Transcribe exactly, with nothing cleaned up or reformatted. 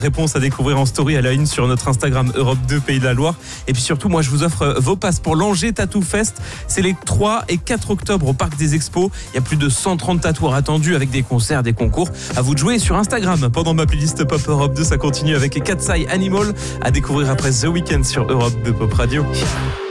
Réponse à découvrir en story à la une sur notre Instagram Europe deux Pays de la Loire. Et puis surtout, moi je vous offre vos passes pour l'Angers Tattoo Fest. C'est les trois et quatre octobre au Parc des Expos. Il y a plus de cent trente tatoueurs attendus avec des concerts, des concours. À vous de jouer sur Instagram. Pendant ma playlist Pop Europe deux, ça continue avec Katseye Animal à découvrir après The Weeknd sur Europe deux Pop Radio.